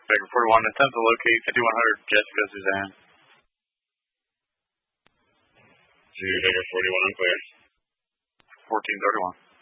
Baker 41, attempt to locate 5100 Jessica Suzanne. Baker 41, unclear. 1431.